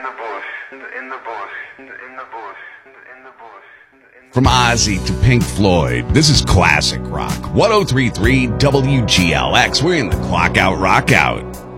From Ozzy to Pink Floyd, this is classic rock. 103.3 WGLX. We're in the Clock Out, Rock Out.